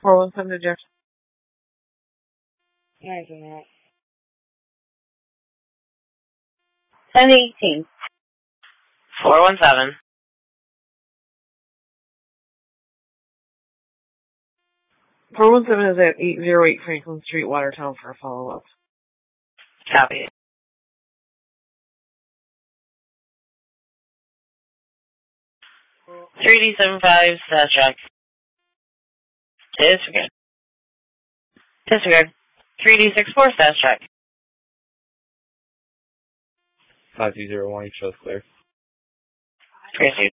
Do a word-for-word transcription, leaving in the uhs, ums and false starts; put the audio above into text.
four one seven eject. Alright, give me that. ten eighteen. four one seven. four one seven is at eight oh eight Franklin Street, Watertown for a follow-up. Copy. three D seven five, status check. Disregard. Disregard. three D six four, status check. five two zero one, shows clear. Tracy.